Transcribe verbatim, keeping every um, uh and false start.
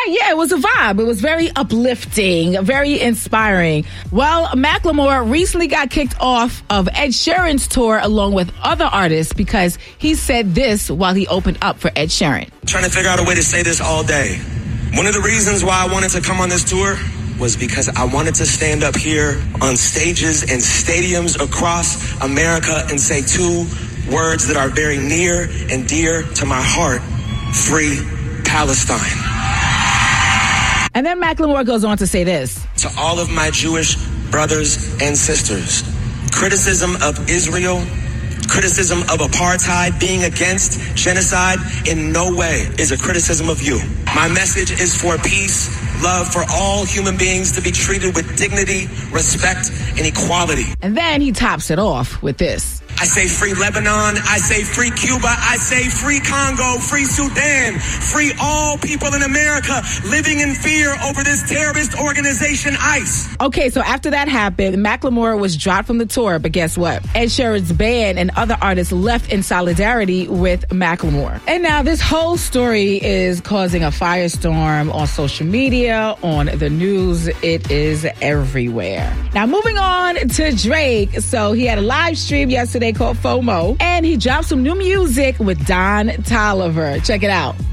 yeah, it was a vibe. It was very uplifting, very inspiring. Well, Macklemore recently got kicked off of Ed Sheeran's tour along with other artists because he said this while he opened up for Ed Sheeran. Trying to figure out a way to say this all day. One of the reasons why I wanted to come on this tour was because I wanted to stand up here on stages and stadiums across America and say two words that are very near and dear to my heart: free Palestine. And then Macklemore goes on to say this. To all of my Jewish brothers and sisters, criticism of Israel, criticism of apartheid, being against genocide in no way is a criticism of you. My message is for peace, love for all human beings to be treated with dignity, respect, and equality. And then he tops it off with this. I say free Lebanon, I say free Cuba, I say free Congo, free Sudan, free all people in America living in fear over this terrorist organization, ICE. Okay, so after that happened, Macklemore was dropped from the tour, but guess what? Ed Sheeran's band and other artists left in solidarity with Macklemore. And now this whole story is causing a firestorm on social media, on the news. It is everywhere. Now moving on to Drake. So he had a live stream yesterday called FOMO, and he dropped some new music with Don Toliver. Check it out.